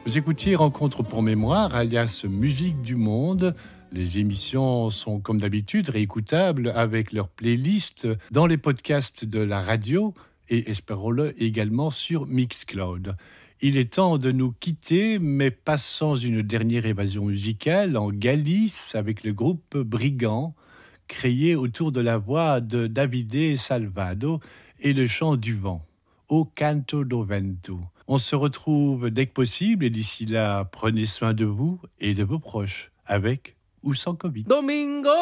Vous écoutiez Rencontre pour mémoire, alias Musique du monde. Les émissions sont comme d'habitude réécoutables avec leur playlist dans les podcasts de la radio et espérons-le également sur Mixcloud. Il est temps de nous quitter, mais pas sans une dernière évasion musicale en Galice avec le groupe Brigand, créé autour de la voix de Davide Salvado et le chant du vent. O canto do vento. On se retrouve dès que possible et d'ici là, prenez soin de vous et de vos proches, avec ou sans Covid. Domingo